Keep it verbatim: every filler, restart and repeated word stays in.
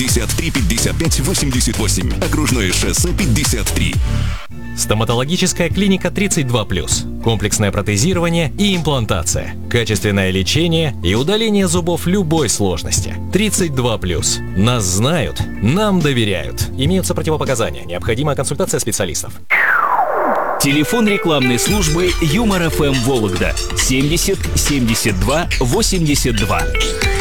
пятьдесят три пятьдесят пять восемьдесят восемь. Окружное шоссе пятьдесят три. Стоматологическая клиника тридцать два плюс. Комплексное протезирование и имплантация. Качественное лечение и удаление зубов любой сложности. тридцать два плюс. Нас знают, нам доверяют. Имеются противопоказания. Необходима консультация специалистов. Телефон рекламной службы Юмор эф эм Вологда семьдесят семьдесят два восемьдесят два.